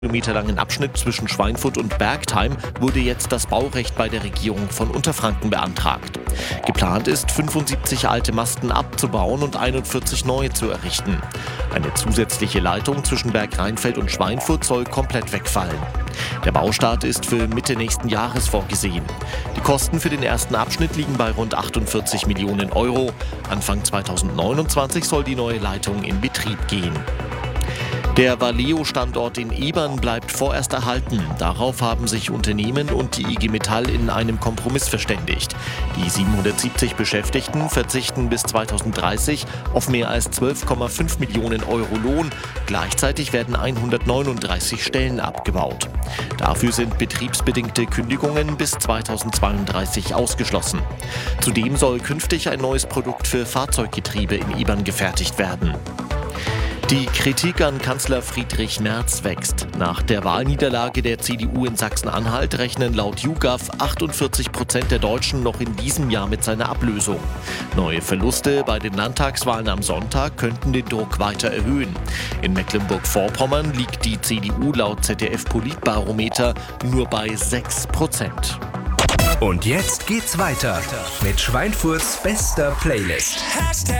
Kilometer langen Abschnitt zwischen Schweinfurt und Bergtheim wurde jetzt das Baurecht bei der Regierung von Unterfranken beantragt. Geplant ist, 75 alte Masten abzubauen und 41 neue zu errichten. Eine zusätzliche Leitung zwischen Bergrheinfeld und Schweinfurt soll komplett wegfallen. Der Baustart ist für Mitte nächsten Jahres vorgesehen. Die Kosten für den ersten Abschnitt liegen bei rund 48 Millionen Euro. Anfang 2029 soll die neue Leitung in Betrieb gehen. Der Valeo-Standort in Ebern bleibt vorerst erhalten. Darauf haben sich Unternehmen und die IG Metall in einem Kompromiss verständigt. Die 770 Beschäftigten verzichten bis 2030 auf mehr als 12,5 Millionen Euro Lohn. Gleichzeitig werden 139 Stellen abgebaut. Dafür sind betriebsbedingte Kündigungen bis 2032 ausgeschlossen. Zudem soll künftig ein neues Produkt für Fahrzeuggetriebe in Ebern gefertigt werden. Die Kritik an Kanzler Friedrich Merz wächst. Nach der Wahlniederlage der CDU in Sachsen-Anhalt rechnen laut YouGov 48% der Deutschen noch in diesem Jahr mit seiner Ablösung. Neue Verluste bei den Landtagswahlen am Sonntag könnten den Druck weiter erhöhen. In Mecklenburg-Vorpommern liegt die CDU laut ZDF-Politbarometer nur bei 6%. Und jetzt geht's weiter mit Schweinfurts bester Playlist.